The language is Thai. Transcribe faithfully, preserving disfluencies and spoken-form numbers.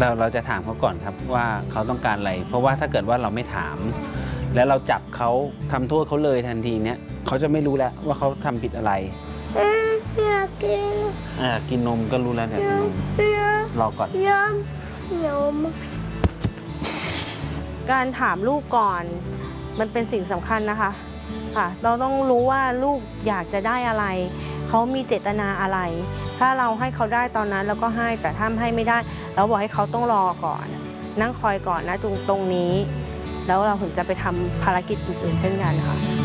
เราเราจะถามเขาก่อนครับว่าเขาต้องการอะไรเพราะว่าถ้าเกิดว่าเราไม่ถาม แล้วเราจับเขาทำโทษเขาเลยทันทีเนี้ยเขาจะไม่รู้แล้วว่าเขาทำผิดอะไรอยากกินอ่ากินนมก็รู้แล้วเดี๋ยวกินนมรอก่อนยอมยอมการถามลูกก่อนมันเป็นสิ่งสำคัญนะคะค่ะเราต้องรู้ว่าลูกอยากจะได้อะไรเขามีเจตนาอะไรถ้าเราให้เขาได้ตอนนั้นเราก็ให้แต่ถ้าให้ไม่ได้เราบอกให้เขาต้องรอก่อนนั่งคอยก่อนนะตรงตรงนี้แล้วเราถึงจะไปทำภารกิจอื่นๆเช่นกันค่ะ